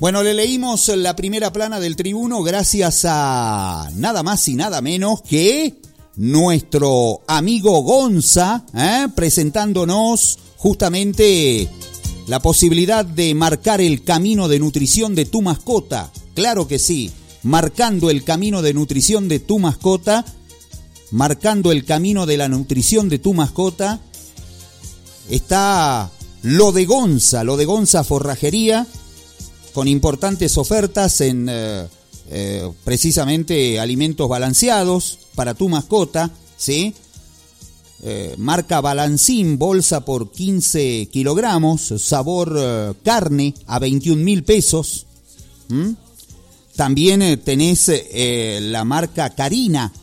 Bueno, le leímos la primera plana del Tribuno gracias a nada más y nada menos que nuestro amigo Gonza, presentándonos justamente la posibilidad de marcar el camino de nutrición de tu mascota. Claro que sí, marcando el camino de nutrición de tu mascota, marcando el camino de la nutrición de tu mascota, está lo de Gonza Forrajería, con importantes ofertas en precisamente alimentos balanceados para tu mascota, ¿sí? Marca Balancín, bolsa por 15 kilogramos, sabor carne a 21.000 pesos. También tenés la marca Canina,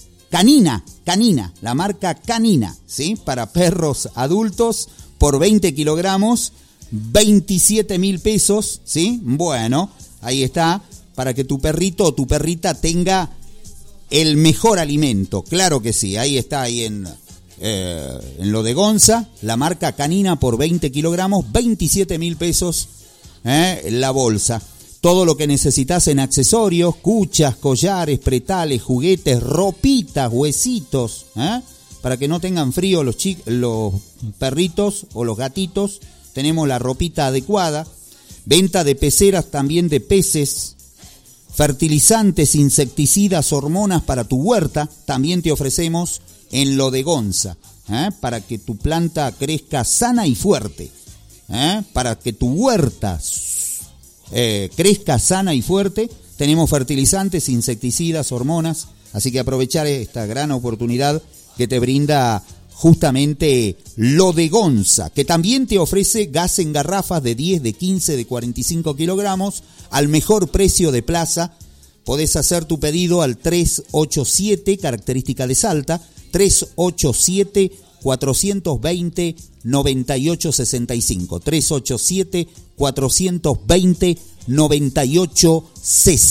la marca Canina, ¿sí? Para perros adultos por 20 kilogramos, 27.000 pesos, ¿sí? Bueno, ahí está, para que tu perrito o tu perrita tenga el mejor alimento, claro que sí, ahí está, ahí en lo de Gonza, la marca Canina por 20 kilogramos, 27.000 pesos, la bolsa. Todo lo que necesitas en accesorios, cuchas, collares, pretales, juguetes, ropitas, huesitos, para que no tengan frío los perritos o los gatitos. Tenemos la ropita adecuada, venta de peceras también de peces, fertilizantes, insecticidas, hormonas para tu huerta, también te ofrecemos en lo de Gonza, para que tu planta crezca sana y fuerte, para que tu huerta crezca sana y fuerte, tenemos fertilizantes, insecticidas, hormonas, así que aprovechar esta gran oportunidad que te brinda justamente lo de Gonza, que también te ofrece gas en garrafas de 10, de 15, de 45 kilogramos al mejor precio de plaza. Podés hacer tu pedido al 387, característica de Salta, 387-420-9865, 387-420-9860.